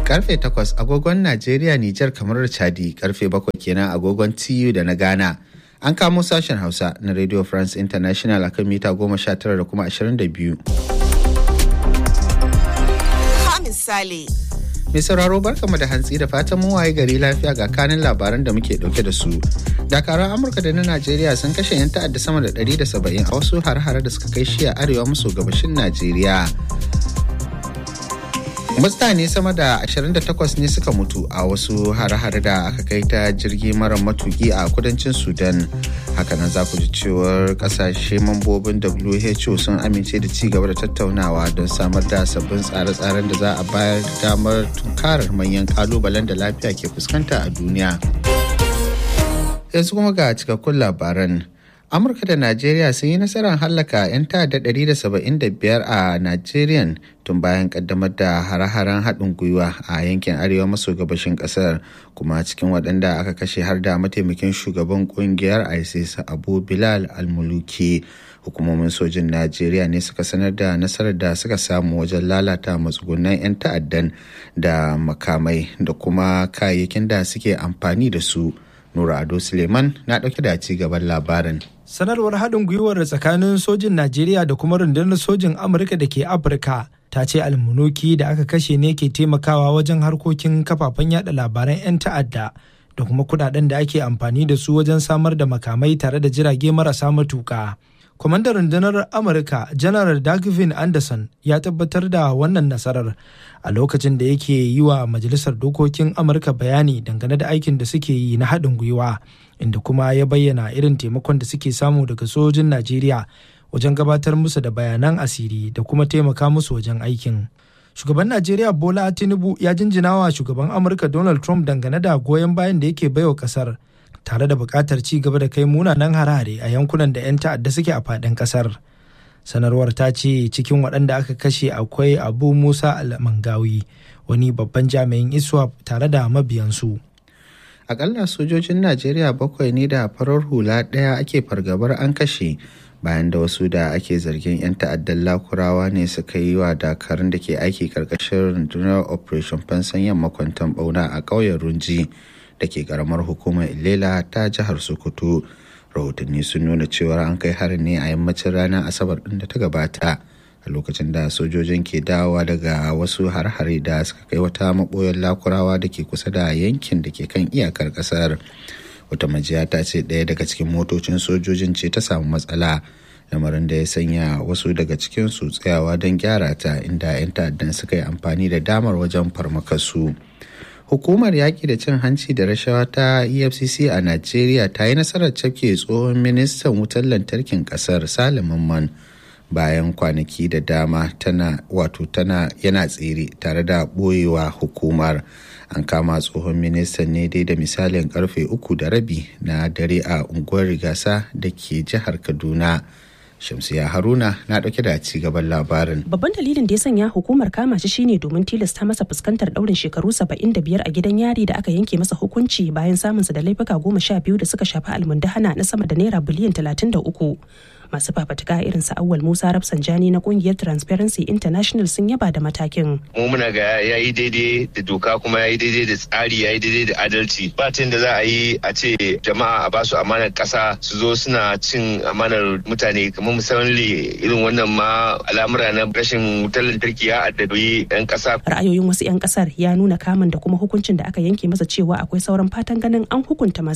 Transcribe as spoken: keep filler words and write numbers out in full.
Karfe takwas agogon Najeriya, Nijar, kamar Chadi, karfe bakwai kenan agogon T U da na Ghana. An kamo sashen Hausa na Radio France International akan mita goma sha tara da kuma ashirin da biyu. Misali. Mai sauraro barkamu da hantsi da fatan mu waye gari lafiya ga kanin labaran da muke dauke da su. Dakaran Amurka da na Najeriya sun kashe 'yan ta'adda sama da ɗari da saba'in a wasu har-hare da suka kai shi a arewa maso gabashin Najeriya. Mutane sama da ashirin da takwas ne suka mutu a wasu hare-hare da aka kai ta jirgi mara matuki a kudancin Sudan. Hakanan za ku ji cewar kasashe mambobin W H O sun amince da ci gaba da tattaunawa don samar da sabbin tsare-tsaren da za a bayar da damar tunkarar manyan kalubalen da lafiya ke fuskanta a duniya. Yanzu kuma ga cikakkun labaran. Amurka da Najeriya sun yi nasarar hallaka 'yan ta'adda ɗari da saba'in da biyar a Najeriya tun bayan kaddamar da hare-haren haɗin gwiwa a yankin arewa maso gabashin ƙasar, kuma cikin waɗanda aka kashe har da mataimakin shugaban ƙungiyar ISIS Abu Bilal al-Muluki. Hukumomin sojin Najeriya ne suka sanar da nasarar da suka samu wajen lalata matsugunan 'yan ta'addan da makamai da kuma kayayyakin da suke amfani da su. Nura Ado Suleiman na ɗauke da ci gaban labarin. Sanarwar haɗin gwiwar tsakanin sojin Najeriya da kuma rundunar sojin Amurka da ke Afirka ta ce almunuki da aka kashe ne ke taimakawa wajen harkokin kafafen yada labaran 'yan ta'adda da kuma kudaden da ake amfani da su wajen samar da makamai tare da jirage marasa matuka. Kwamandan rundunar Amurka, Janar Dagvin Anderson, ya tabbatar da wannan nasarar a lokacin da yake yi wa Majalisar Dokokin Amurka bayani dangane da aikin da suke yi na haɗin gwiwa, inda kuma ya bayyana irin taimakon da suke samu daga sojin Najeriya wajen gabatar musu da bayanan asiri da kuma taimaka musu wajen aikin. Shugaban Najeriya Bola Tinubu ya jinjina wa shugaban Amurka Donald Trump dangane da goyon bayan da yake baiwa ƙasar, tare da buƙatar ci gaba da kai munanan harare a yankunan da 'yan ta'adda suke a faɗin ƙasar. Sanarwar ta ce cikin waɗanda aka kashe akwai Abu Musa Al-Mangawi, wani babban jami'in ISWAP tare da mabiyansu. Akalla sojojin Najeriya bakwai ne da farar hula ɗaya ake fargabar an kashe bayan da wasu da ake zargin 'yan ta'addan Lakurawa ne suka yi wa dakarun da ke aiki karkashin rundunar Operation Fansan Yamma kwanton ɓauna a ƙauyen Runji da ke karamar hukumar Ilela ta jihar Sokoto. Rahotanni sun nuna cewa an kai harin ne a yammacin ranar Asabar ɗin da ta gabata, a lokacin da sojojin ke dawowa daga wasu har-hare da suka kai wata maɓoyar Lakurawa da ke kusa da yankin da ke kan iyakar ƙasar. Wata majiya ta ce ɗaya daga cikin motocin sojojin ce ta samu matsala, lamarin da ya sanya wasu daga cikinsu tsayawa don gyara ta, inda 'yan ta'addan suka yi amfani da damar wajen farmakarsu. Hukumar yaƙi da cin hanci da rashawa ta E F C C a Najeriya ta yi nasarar cafke tsohon ministan wutar lantarkin ƙasar Salim Mamman bayan kwanaki da dama tana wato tana yana tsere tare da ɓoyewa hukumar. An kama tsohon ministan ne dai da misalin karfe uku da rabi na dare a unguwar Rigasa da ke jihar Kaduna. Shamsiya Haruna na dauke da ci gaban labarin. Babban dalilin da ya sanya hukumar kama shi shine domin tilasta masa fuskantar daurin shekaru saba'in da biyar a gidan yari da aka yanke masa hukunci bayan samunsa da laifuka goma sha biyu da suka shafi almundahana na sama da naira biliyan talatin da uku. Masu fafatuka irin sa Awwal Musa Rafsanjani na kungiyar Transparency International sun yaba da matakin. Mu muna ga yayi daidai da doka kuma yayi daidai da tsari yayi daidai da adalci. Ba ta da za a yi a ce jama'a a basu amanar kasa su zo suna cin amanar mutane, kamar misali irin wannan ma al'amura na rashin wutar lantarki ya addabi yan kasa. Ra'ayoyin wasu yan kasar ya nuna kamun da kuma hukuncin da aka yanke masa cewa akwai sauran fatan ganin an hukunta masu